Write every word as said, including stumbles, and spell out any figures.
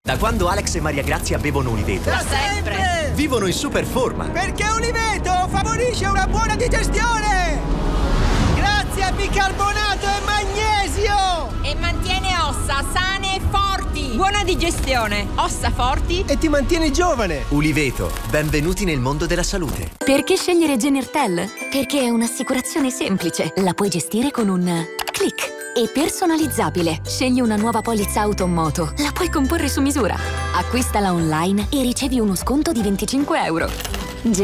Da quando Alex e Maria Grazia bevono Uliveto, Da sempre! vivono in super forma. Perché Uliveto favorisce una buona digestione! Grazie a bicarbonato e magnesio! E mantiene ossa sane e forti. Buona digestione, ossa forti. E ti mantieni giovane! Uliveto, benvenuti nel mondo della salute. Perché scegliere Genertel? Perché è un'assicurazione semplice. La puoi gestire con un click. E personalizzabile. Scegli una nuova polizza auto o moto. La puoi comporre su misura. Acquistala online e ricevi uno sconto di venticinque euro.